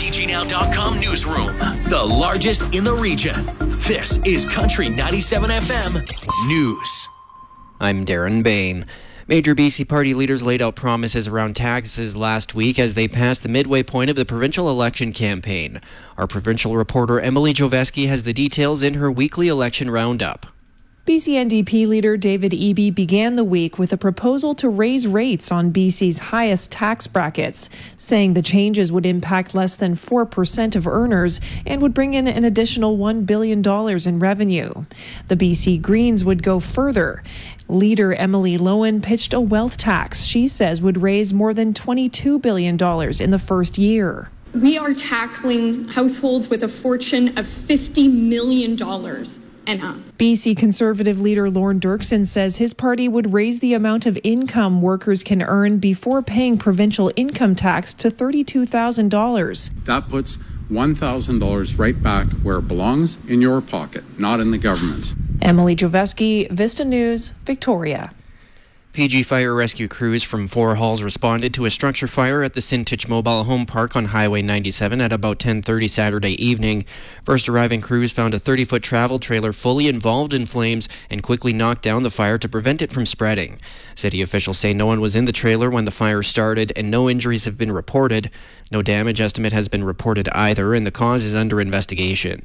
PGNow.com newsroom, the largest in the region. This is Country 97 FM News. I'm Darren Bain. Major BC party leaders laid out promises around taxes last week as they passed the midway point of the provincial election campaign. Our provincial reporter Emily Joveski has the details in her weekly election roundup. BC NDP leader David Eby began the week with a proposal to raise rates on BC's highest tax brackets, saying the changes would impact less than 4% of earners and would bring in an additional $1 billion in revenue. The BC Greens would go further. Leader Emily Lowen pitched a wealth tax she says would raise more than $22 billion in the first year. We are tackling households with a fortune of $50 million and up. BC Conservative leader Lorne Dirksen says his party would raise the amount of income workers can earn before paying provincial income tax to $32,000. That puts $1,000 right back where it belongs, in your pocket, not in the government's. Emily Joveski, Vista News, Victoria. PG Fire Rescue crews from Four Halls responded to a structure fire at the Sintich Mobile Home Park on Highway 97 at about 10:30 Saturday evening. First arriving crews found a 30-foot travel trailer fully involved in flames and quickly knocked down the fire to prevent it from spreading. City officials say no one was in the trailer when the fire started and no injuries have been reported. No damage estimate has been reported either, and the cause is under investigation.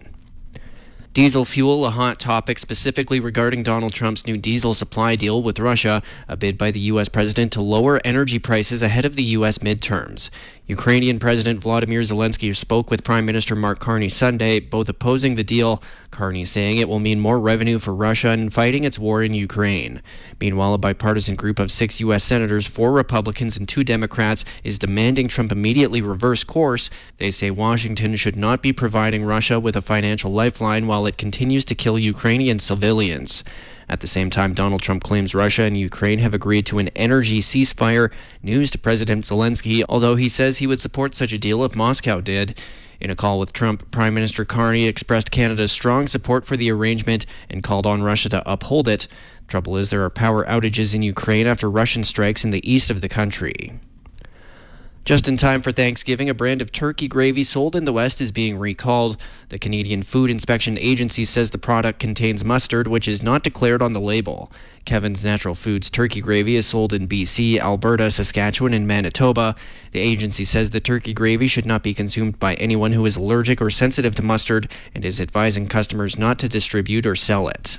Diesel fuel, a hot topic specifically regarding Donald Trump's new diesel supply deal with Russia, a bid by the U.S. president to lower energy prices ahead of the U.S. midterms. Ukrainian President Volodymyr Zelensky spoke with Prime Minister Mark Carney Sunday, both opposing the deal, Carney saying it will mean more revenue for Russia in fighting its war in Ukraine. Meanwhile, a bipartisan group of 6 U.S. senators, 4 Republicans and 2 Democrats, is demanding Trump immediately reverse course. They say Washington should not be providing Russia with a financial lifeline while it continues to kill Ukrainian civilians. At the same time, Donald Trump claims Russia and Ukraine have agreed to an energy ceasefire, news to President Zelensky, although he says he would support such a deal if Moscow did. In a call with Trump, Prime Minister Carney expressed Canada's strong support for the arrangement and called on Russia to uphold it. Trouble is, there are power outages in Ukraine after Russian strikes in the east of the country. Just in time for Thanksgiving, a brand of turkey gravy sold in the West is being recalled. The Canadian Food Inspection Agency says the product contains mustard, which is not declared on the label. Kevin's Natural Foods turkey gravy is sold in BC, Alberta, Saskatchewan, and Manitoba. The agency says the turkey gravy should not be consumed by anyone who is allergic or sensitive to mustard and is advising customers not to distribute or sell it.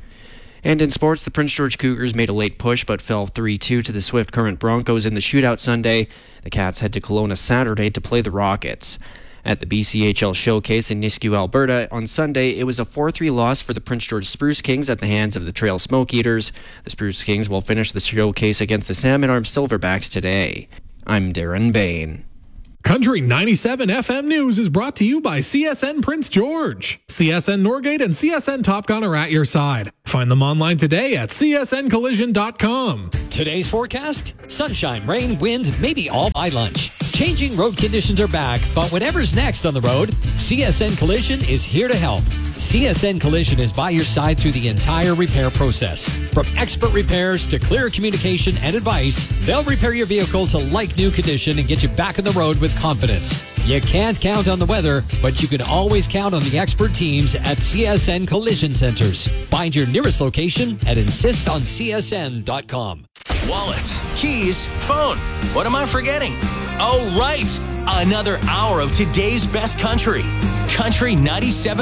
And in sports, the Prince George Cougars made a late push but fell 3-2 to the Swift Current Broncos in the shootout Sunday. The Cats head to Kelowna Saturday to play the Rockets. At the BCHL Showcase in Nisku, Alberta, on Sunday, it was a 4-3 loss for the Prince George Spruce Kings at the hands of the Trail Smoke Eaters. The Spruce Kings will finish the showcase against the Salmon Arm Silverbacks today. I'm Darren Bain. Country 97 FM News is brought to you by CSN Prince George. CSN Norgate and CSN Top Gun are at your side. Find them online today at csncollision.com. Today's forecast: sunshine, rain, wind, maybe all by lunch. Changing road conditions are back, but whatever's next on the road, CSN Collision is here to help. CSN Collision is by your side through the entire repair process. From expert repairs to clear communication and advice, they'll repair your vehicle to like-new condition and get you back on the road with confidence. You can't count on the weather, but you can always count on the expert teams at CSN Collision Centers. Find your nearest location at insistoncsn.com. Wallet, keys, phone. What am I forgetting? Oh, right. Another hour of today's best country. Country 97.